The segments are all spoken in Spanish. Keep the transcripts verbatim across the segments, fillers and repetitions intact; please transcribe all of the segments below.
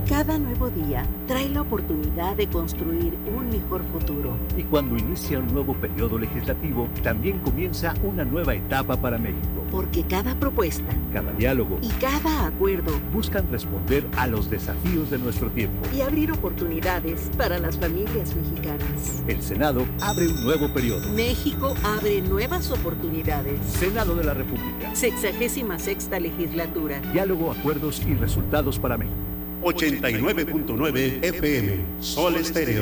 Cada nuevo día trae la oportunidad de construir un mejor futuro. Y cuando inicia un nuevo periodo legislativo, también comienza una nueva etapa para México. Porque cada propuesta, cada diálogo y cada acuerdo buscan responder a los desafíos de nuestro tiempo y abrir oportunidades para las familias mexicanas. El Senado abre un nuevo periodo. México abre nuevas oportunidades. Senado de la República. Sexagésima sexta legislatura. Diálogo, acuerdos y resultados para México. ochenta y nueve punto nueve F M, Sol Estéreo.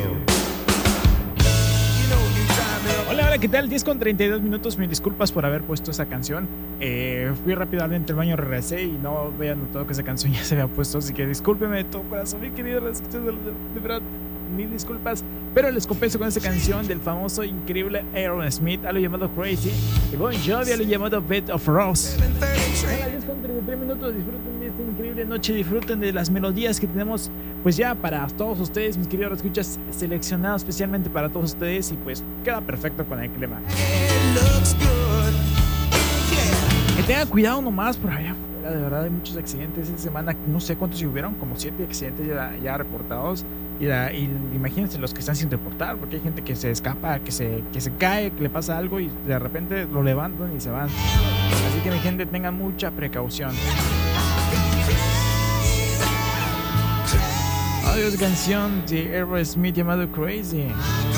Hola, hola, ¿qué tal? diez con treinta y dos minutos. Mis disculpas por haber puesto esa canción. Eh, fui rápidamente al baño, regresé y no había notado que esa canción ya se había puesto. Así que discúlpeme de todo corazón, mi querido. De, de, de verdad, mil disculpas. Pero les compenso con esta canción del famoso, increíble Aerosmith, a lo llamado Crazy. Y Bon Jovi, a lo llamado Bed of Rose. Hola, diez con treinta y tres minutos. Disfruten de esta increíble noche. Disfruten de las melodías que tenemos, pues ya para todos ustedes, mis queridos escuchas, seleccionados especialmente para todos ustedes. Y pues queda perfecto con el clima. Que tengan cuidado nomás por allá afuera. De verdad hay muchos accidentes esta semana. No sé cuántos se hubieron, como siete accidentes ya, ya reportados. Y, la, y imagínense los que están sin reportar, porque hay gente que se escapa, que se, que se cae, que le pasa algo y de repente lo levantan y se van. Así que mi gente, tengan mucha precaución. Adiós, canción de Aerosmith llamado Crazy.